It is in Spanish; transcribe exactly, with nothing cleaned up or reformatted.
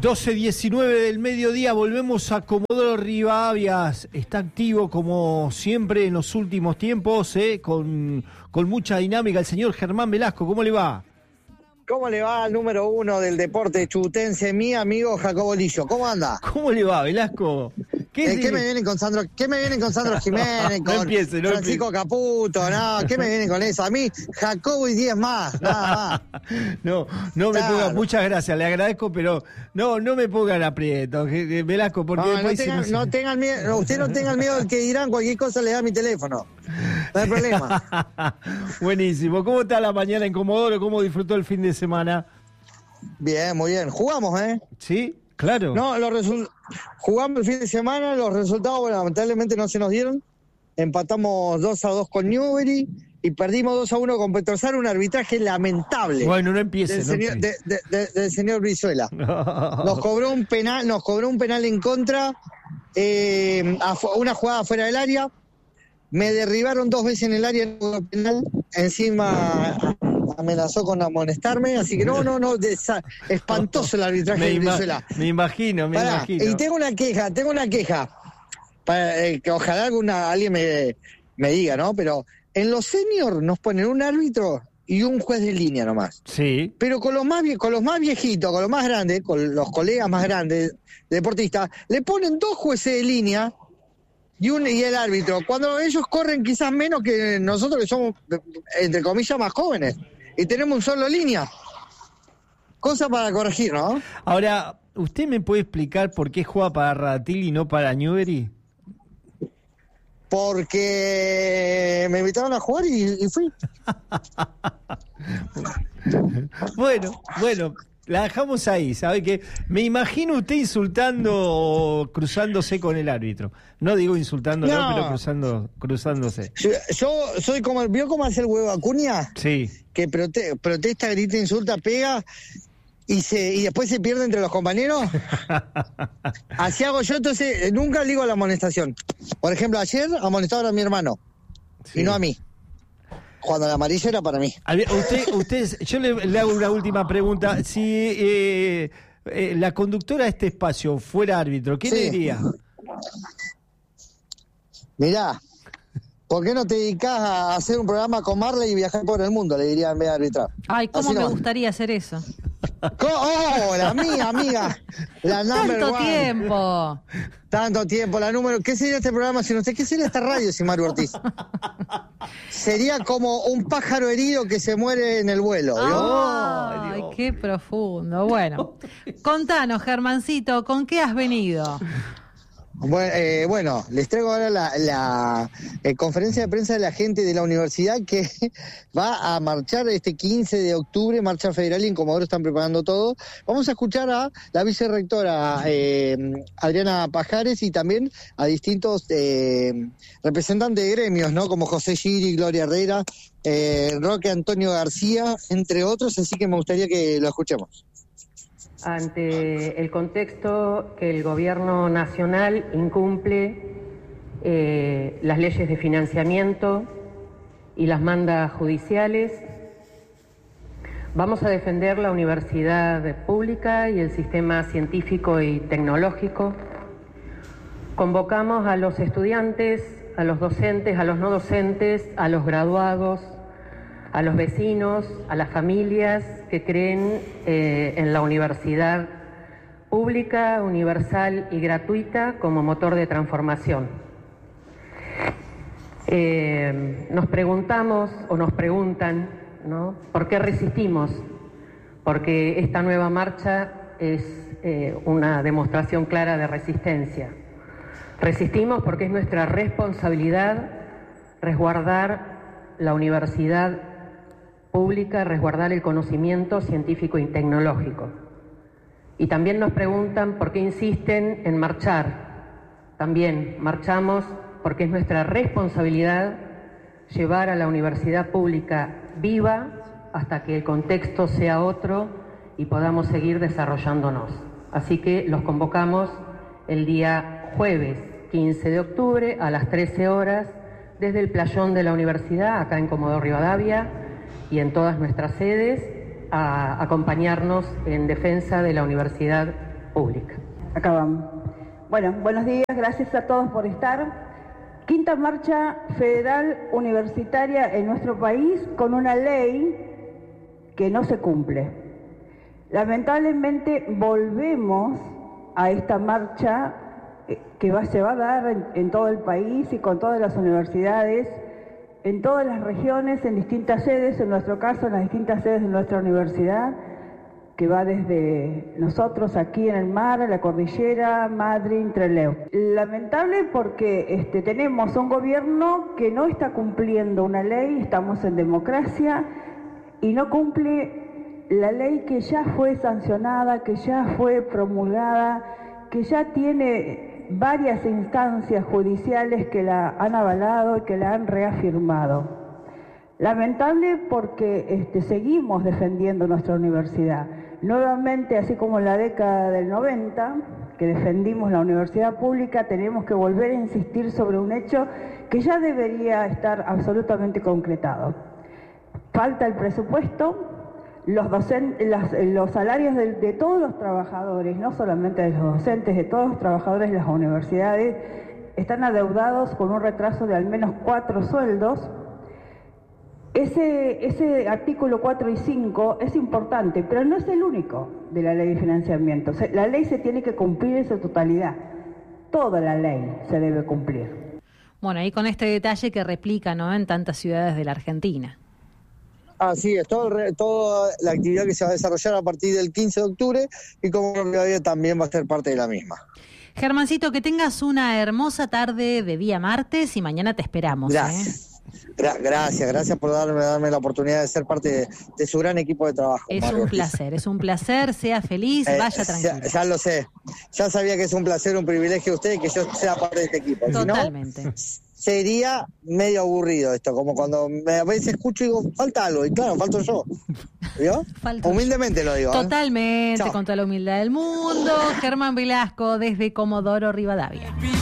doce diecinueve del mediodía, volvemos a Comodoro Rivadavia. Está activo como siempre en los últimos tiempos, ¿eh? con, con mucha dinámica. El señor Germán Velasco, ¿cómo le va? ¿Cómo le va al número uno del deporte chubutense, mi amigo Jacobo Lillo? ¿Cómo anda? ¿Cómo le va, Velasco? ¿Qué, eh, ¿qué me vienen con Sandro, ¿Qué me vienen con Sandro Jiménez, con no empiece, no Francisco empiece. Caputo? No, ¿qué me vienen con eso? A mí, Jacobo y diez más, nada más. No, no me Claro. ponga, muchas gracias, le agradezco, pero no, no me pongan aprieto, Velasco, porque No, no, después se tengan, me- no tengan miedo, no, usted no tenga miedo de que dirán cualquier cosa, le da mi teléfono. No hay problema. Buenísimo. ¿Cómo está la mañana en Comodoro? ¿Cómo disfrutó el fin de semana? Bien, muy bien. Jugamos, ¿eh? ¿Sí? Claro. No, los resul- jugamos el fin de semana, los resultados, bueno, lamentablemente no se nos dieron. Empatamos dos a dos con Newbery y perdimos dos a uno con Petrosar, un arbitraje lamentable. Bueno, no empiece. Del no señor, empiece. de- de- de- del señor Brizuela. Nos cobró un penal, nos cobró un penal en contra, eh, a fu- una jugada fuera del área. Me derribaron dos veces en el área en el penal. Encima amenazó con amonestarme, así que no, no, no, desa- espantoso el arbitraje me, de ima- Brizuela. me imagino, me Pará, imagino. y tengo una queja, tengo una queja, para eh, que ojalá alguna alguien me, me diga, ¿no? Pero en los senior nos ponen un árbitro y un juez de línea nomás. Sí. Pero con los más vie- con los más viejitos, con los más grandes, con los colegas más grandes deportistas, le ponen dos jueces de línea y un y el árbitro. Cuando ellos corren quizás menos que nosotros que somos entre comillas más jóvenes y tenemos un solo línea. Cosa para corregir, ¿no? Ahora, ¿usted me puede explicar por qué juega para Ratil y no para Newbery? Porque me invitaron a jugar y, y fui. Bueno, bueno, la dejamos ahí, ¿sabe qué? Me imagino usted insultando o cruzándose con el árbitro. No digo insultándolo, No. pero cruzando, cruzándose. Yo, yo soy como, ¿vio cómo hace el huevo Acuña? Sí. Que prote- protesta, grita, insulta, pega y se y después se pierde entre los compañeros. Así hago yo, entonces eh, nunca ligo a la amonestación. Por ejemplo, ayer amonestaron a mi hermano Sí. y no a mí. Cuando la amarilla era para mí. A ver, Usted, usted, yo le, le hago una última pregunta. Si eh, eh, la conductora de este espacio fuera árbitro, ¿qué Sí. le diría? Mirá, ¿por qué no te dedicás a hacer un programa con Marley y viajar por el mundo? Le diría en vez de arbitrar. Ay, cómo Así me nomás. gustaría hacer eso. Co- ¡Oh, la mía, amiga! La number Tanto one. tiempo. Tanto tiempo, la número. ¿Qué sería este programa sin usted? ¿Qué sería esta radio sin Mario Ortiz? Sería como un pájaro herido que se muere en el vuelo, ¿vio? Ay, Dios. qué profundo. Bueno, contanos, Germancito, ¿con qué has venido? Bueno, eh, bueno, les traigo ahora la, la eh, conferencia de prensa de la gente de la universidad que va a marchar este quince de octubre, marcha federal, y en Comodoro están preparando todo. Vamos a escuchar a la vicerrectora eh, Adriana Pajares y también a distintos eh, representantes de gremios, ¿no? Como José Giri, Gloria Herrera, eh, Roque Antonio García, entre otros, así que me gustaría que lo escuchemos. Ante el contexto que el gobierno nacional incumple eh, las leyes de financiamiento y las manda judiciales, vamos a defender la universidad pública y el sistema científico y tecnológico. Convocamos a los estudiantes, a los docentes, a los no docentes, a los graduados, a los vecinos, a las familias que creen eh, en la universidad pública, universal y gratuita como motor de transformación. Eh, nos preguntamos o nos preguntan, ¿no?, ¿por qué resistimos? Porque esta nueva marcha es eh, una demostración clara de resistencia. Resistimos porque es nuestra responsabilidad resguardar la universidad pública, resguardar el conocimiento científico y tecnológico. Y también nos preguntan por qué insisten en marchar. También marchamos porque es nuestra responsabilidad llevar a la universidad pública viva hasta que el contexto sea otro y podamos seguir desarrollándonos. Así que los convocamos el día jueves quince de octubre a las trece horas desde el playón de la universidad, acá en Comodoro Rivadavia, y en todas nuestras sedes, a acompañarnos en defensa de la universidad Pública. Acá vamos. Bueno, buenos días, gracias a todos por estar. Quinta marcha federal universitaria en nuestro país con una ley que no se cumple. Lamentablemente volvemos a esta marcha que va, se va a dar en, en todo el país y con todas las universidades, en todas las regiones, en distintas sedes, en nuestro caso en las distintas sedes de nuestra universidad, que va desde nosotros aquí en el mar, la cordillera, Madryn, Trelew. Lamentable porque este, tenemos un gobierno que no está cumpliendo una ley, estamos en democracia, y no cumple la ley que ya fue sancionada, que ya fue promulgada, que ya tiene varias instancias judiciales que la han avalado y que la han reafirmado. Lamentable porque este, seguimos defendiendo nuestra universidad. Nuevamente, así como en la década del noventa, que defendimos la universidad pública, tenemos que volver a insistir sobre un hecho que ya debería estar absolutamente concretado. Falta el presupuesto, los, docentes, las, los salarios de, de todos los trabajadores, no solamente de los docentes, de todos los trabajadores de las universidades, están adeudados con un retraso de al menos cuatro sueldos. Ese, ese artículo cuatro y cinco es importante, pero no es el único de la ley de financiamiento. O sea, la ley se tiene que cumplir en su totalidad. Toda la ley se debe cumplir. Bueno, ahí con este detalle que replica, ¿no?, en tantas ciudades de la Argentina. Así es, todo, toda la actividad que se va a desarrollar a partir del quince de octubre y como Rivadavia también va a ser parte de la misma. Germancito, que tengas una hermosa tarde de día martes y mañana te esperamos. Gracias. ¿eh? Gra- gracias, gracias por darme, darme la oportunidad de ser parte de, de su gran equipo de trabajo. Es Mario un Ortiz. placer, es un placer, sea feliz, Eh, vaya tranquilo. Ya, ya lo sé, ya sabía que es un placer, un privilegio de ustedes que yo sea parte de este equipo. Totalmente. Si no, sería medio aburrido esto, como cuando me, a veces escucho y digo, falta algo, y claro, falto yo. ¿Vio? Falto Humildemente yo. lo digo. Totalmente, ¿eh? con toda la humildad del mundo. Germán Velasco desde Comodoro Rivadavia.